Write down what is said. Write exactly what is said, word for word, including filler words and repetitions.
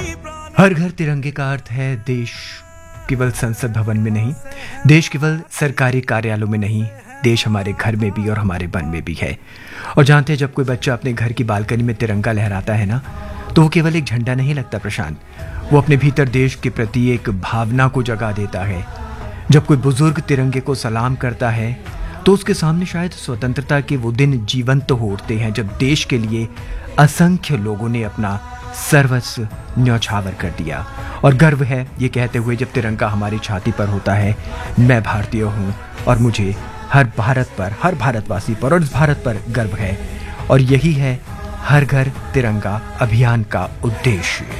हर घर तिरंगे का अर्थ है देश केवल संसद भवन में नहीं, देश केवल सरकारी कार्यालयों में नहीं, देश हमारे घर में भी और हमारे मन में भी है। और जानते हैं, जब कोई बच्चा अपने घर की बालकनी में तिरंगा लहराता है ना, तो वो केवल एक झंडा नहीं लगता प्रशांत, वो अपने भीतर देश के प्रति एक भावना को जगा देता है। जब कोई बुजुर्ग तिरंगे को सलाम करता है तो उसके सामने शायद स्वतंत्रता के वो दिन जीवंत तो उठते हैं जब देश के लिए असंख्य लोगों ने अपना सर्वस्व न्यौछावर कर दिया। और गर्व है ये कहते हुए जब तिरंगा हमारी छाती पर होता है, मैं भारतीय हूँ और मुझे हर भारत पर, हर भारतवासी पर और इस भारत पर गर्व है। और यही है हर घर तिरंगा अभियान का उद्देश्य।